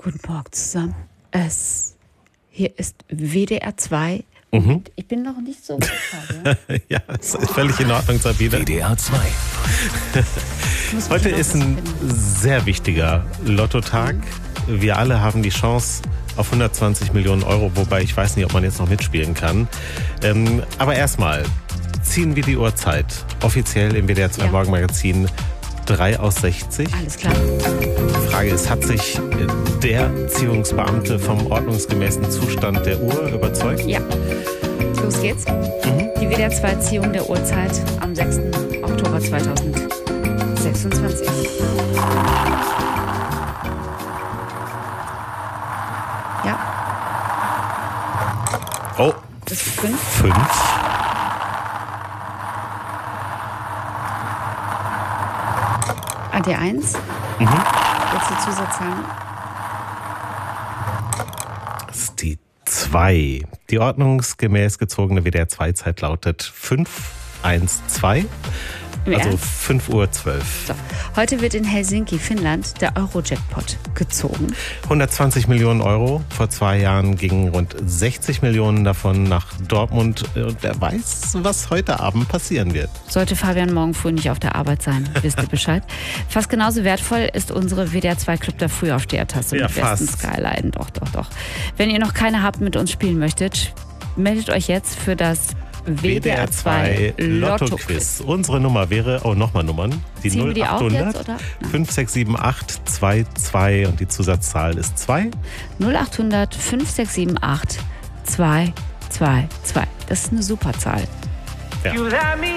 Guten Morgen zusammen. Hier ist WDR 2. Ich bin noch nicht so gut. Ja, das ist völlig in Ordnung, Sabine. WDR 2. Heute ist ein sehr wichtiger Lottotag. Wir alle haben die Chance auf 120 Millionen Euro, wobei ich weiß nicht, ob man jetzt noch mitspielen kann. Aber erstmal ziehen wir die Uhrzeit. Offiziell im WDR 2 Morgenmagazin 3 aus 60. Alles klar. Die Frage ist, hat sich der Ziehungsbeamte vom ordnungsgemäßen Zustand der Uhr überzeugt? Ja. Los geht's. Die WDR 2 Ziehung der Uhrzeit am 6. Oktober 2026. Ja. Oh. Das ist 5. 5. AD1. Willst du Zusatz sagen? Das ist die 2. Die ordnungsgemäß gezogene WDR-2-Zeit lautet 5:12. Also 5:12 Uhr. So. Heute wird in Helsinki, Finnland, der Euro-Jackpot gezogen. 120 Millionen Euro. Vor 2 Jahren gingen rund 60 Millionen davon nach Dortmund. Und wer weiß, was heute Abend passieren wird. Sollte Fabian morgen früh nicht auf der Arbeit sein, wisst ihr Bescheid. Fast genauso wertvoll ist unsere WDR 2 Club der Frühaufsteher-Tasse mit besten Skyline. Doch. Wenn ihr noch keine habt, mit uns spielen möchtet, meldet euch jetzt für das WDR 2 Lotto-Quiz. Unsere Nummer wäre, nochmal Nummern. Die 0800 5678 22 und die Zusatzzahl ist 2. 0800 5678 222. Das ist eine super Zahl. Ja.